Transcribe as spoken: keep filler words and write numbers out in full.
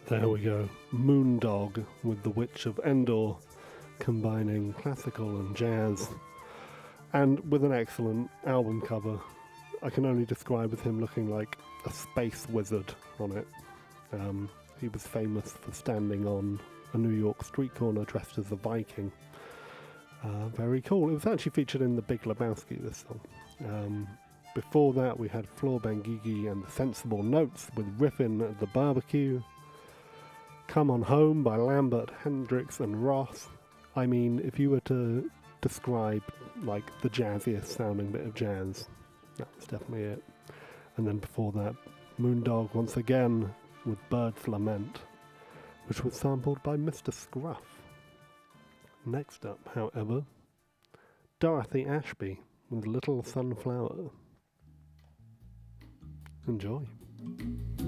There we go. Moondog with The Witch of Endor, combining classical and jazz, and with an excellent album cover. I can only describe as him looking like a space wizard on it. Um, he was famous for standing on a New York street corner dressed as a Viking. Uh, very cool. It was actually featured in The Big Lebowski, this song. Um, before that, we had Floor Benguigui and the Sensible Notes with Riffin' at the Barbecue. Come On Home by Lambert, Hendricks and Ross. I mean, if you were to describe like the jazziest sounding bit of jazz, that was definitely it. And then before that, Moondog once again with Bird's Lament, which was sampled by Mister Scruff. Next up, however, Dorothy Ashby with Little Sunflower. Enjoy.